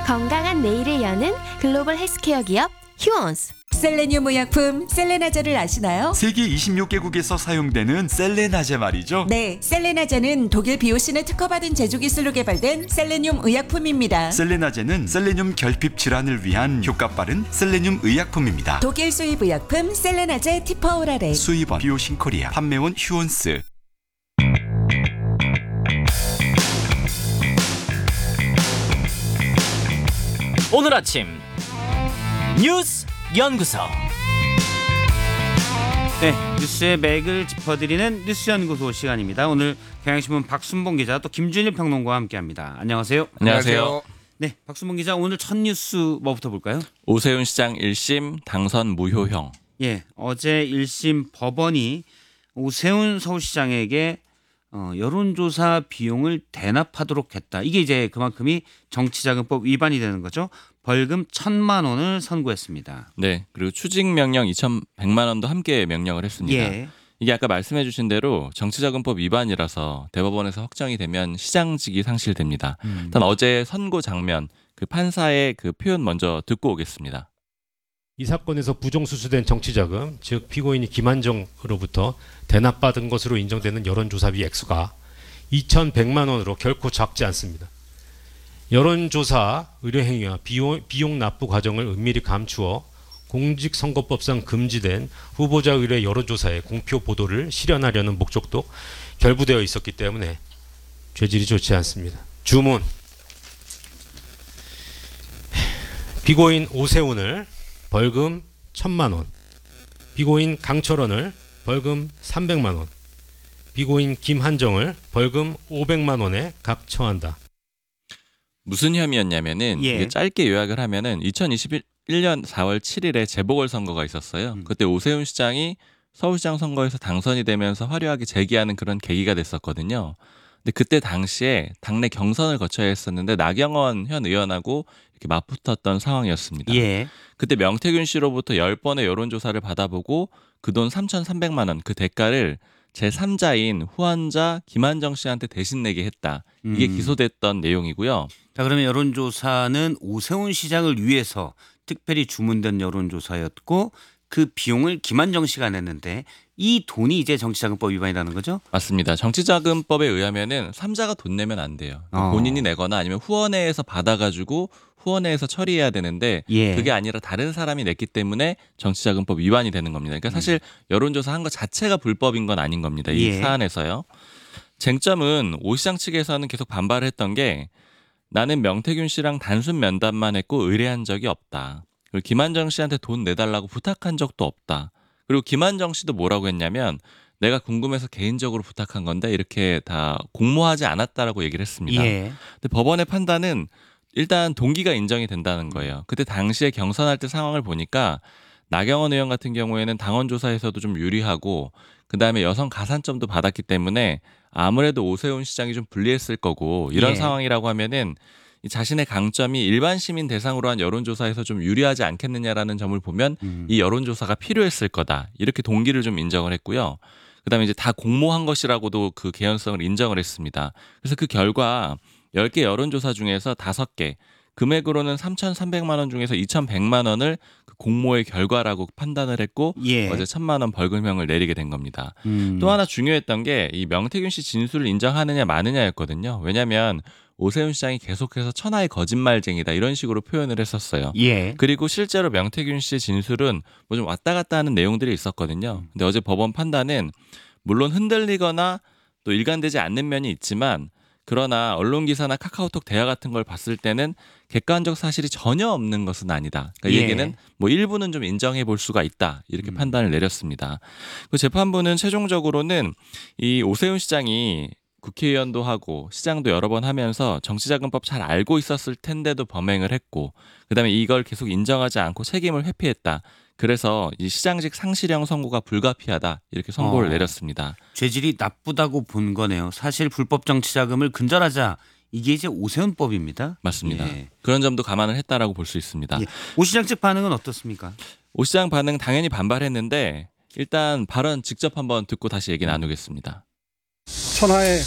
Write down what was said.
건강한 내일을 여는 글로벌 헬스케어 기업 휴원스. 셀레늄 의약품 셀레나제를 아시나요? 세계 26개국에서 사용되는 셀레나제 말이죠. 네, 셀레나제는 독일 비오신을 특허받은 제조 기술로 개발된 셀레늄 의약품입니다. 셀레나제는 셀레늄 결핍 질환을 위한 효과 빠른 셀레늄 의약품입니다. 독일 수입 의약품 셀레나제 티퍼오라레. 수입원 비오신 코리아, 판매원 휴원스. 오늘 아침 뉴스 연구소. 네, 뉴스의 맥을 짚어드리는 뉴스 연구소 시간입니다. 오늘 경향신문 박순봉 기자 또 김준일 평론가와 함께합니다. 안녕하세요. 안녕하세요. 네, 박순봉 기자 오늘 첫 뉴스 뭐부터 볼까요? 오세훈 시장 1심 당선 무효형. 예, 어제 1심 법원이 오세훈 서울시장에게 여론조사 비용을 대납하도록 했다. 이게 이제 그만큼이 정치자금법 위반이 되는 거죠. 벌금 1,000만 원을 선고했습니다. 네, 그리고 추징 명령 2,100만 원도 함께 명령을 했습니다. 예. 이게 아까 말씀해 주신 대로 정치자금법 위반이라서 대법원에서 확정이 되면 시장직이 상실됩니다. 일단 어제 선고 장면, 그 판사의 그 표현 먼저 듣고 오겠습니다. 이 사건에서 부정수수된 정치자금, 즉 피고인이 김한정으로부터 대납받은 것으로 인정되는 여론조사비 액수가 2,100만 원으로 결코 작지 않습니다. 여론조사 의뢰행위와 비용 납부 과정을 은밀히 감추어 공직선거법상 금지된 후보자 의뢰 여론조사의 공표 보도를 실현하려는 목적도 결부되어 있었기 때문에 죄질이 좋지 않습니다. 주문. 피고인 오세훈을 벌금 1,000만 원, 피고인 강철원을 벌금 300만 원, 피고인 김한정을 벌금 500만 원에 각 처한다. 무슨 혐의였냐면은 예. 이게 짧게 요약을 하면은 2021년 4월 7일에 재보궐선거가 있었어요. 그때 오세훈 시장이 서울시장 선거에서 당선이 되면서 화려하게 재기하는 그런 계기가 됐었거든요. 근데 그때 당시에 당내 경선을 거쳐야 했었는데 나경원 현 의원하고 이렇게 맞붙었던 상황이었습니다. 예. 그때 명태균 씨로부터 10번의 여론조사를 받아보고 그 돈 3,300만 원 그 대가를 제3자인 후원자 김한정 씨한테 대신 내게 했다. 이게 기소됐던 내용이고요. 자, 그러면 여론조사는 오세훈 시장을 위해서 특별히 주문된 여론조사였고 그 비용을 김한정 씨가 냈는데 이 돈이 이제 정치자금법 위반이라는 거죠? 맞습니다. 정치자금법에 의하면은 3자가 돈 내면 안 돼요. 본인이 내거나 아니면 후원회에서 받아가지고 후원회에서 처리해야 되는데 예. 그게 아니라 다른 사람이 냈기 때문에 정치자금법 위반이 되는 겁니다. 그러니까 사실 여론조사 한 것 자체가 불법인 건 아닌 겁니다. 이 예. 사안에서요. 쟁점은 오 시장 측에서는 계속 반발을 했던 게 나는 명태균 씨랑 단순 면담만 했고 의뢰한 적이 없다. 그리고 김한정 씨한테 돈 내달라고 부탁한 적도 없다. 그리고 김한정 씨도 뭐라고 했냐면 내가 궁금해서 개인적으로 부탁한 건데 이렇게 다 공모하지 않았다라고 얘기를 했습니다. 예. 근데 법원의 판단은 일단 동기가 인정이 된다는 거예요. 그때 당시에 경선할 때 상황을 보니까 나경원 의원 같은 경우에는 당원 조사에서도 좀 유리하고 그다음에 여성 가산점도 받았기 때문에 아무래도 오세훈 시장이 좀 불리했을 거고 이런 예. 상황이라고 하면은 자신의 강점이 일반 시민 대상으로 한 여론조사에서 좀 유리하지 않겠느냐라는 점을 보면 이 여론조사가 필요했을 거다. 이렇게 동기를 좀 인정을 했고요. 그다음에 이제 다 공모한 것이라고도 그 개연성을 인정을 했습니다. 그래서 그 결과 10개 여론조사 중에서 5개, 금액으로는 3,300만 원 중에서 2,100만 원을 그 공모의 결과라고 판단을 했고 예. 어제 1,000만 원 벌금형을 내리게 된 겁니다. 또 하나 중요했던 게 이 명태균 씨 진술을 인정하느냐 마느냐였거든요. 왜냐하면 오세훈 시장이 계속해서 천하의 거짓말쟁이다 이런 식으로 표현을 했었어요. 예. 그리고 실제로 명태균 씨의 진술은 뭐 좀 왔다 갔다 하는 내용들이 있었거든요. 근데 어제 법원 판단은 물론 흔들리거나 또 일관되지 않는 면이 있지만 그러나 언론 기사나 카카오톡 대화 같은 걸 봤을 때는 객관적 사실이 전혀 없는 것은 아니다. 그러니까 이 예. 얘기는 뭐 일부는 좀 인정해 볼 수가 있다. 이렇게 판단을 내렸습니다. 그 재판부는 최종적으로는 이 오세훈 시장이 국회의원도 하고 시장도 여러 번 하면서 정치자금법 잘 알고 있었을 텐데도 범행을 했고 그다음에 이걸 계속 인정하지 않고 책임을 회피했다. 그래서 이 시장직 상실형 선고가 불가피하다 이렇게 선고를 내렸습니다. 죄질이 나쁘다고 본 거네요. 사실 불법 정치자금을 근절하자 이게 이제 오세훈법입니다. 맞습니다. 예. 그런 점도 감안을 했다라고 볼 수 있습니다. 예. 오 시장 측 반응은 어떻습니까? 오 시장 반응 당연히 반발했는데 일단 발언 직접 한번 듣고 다시 얘기 나누겠습니다. 천하의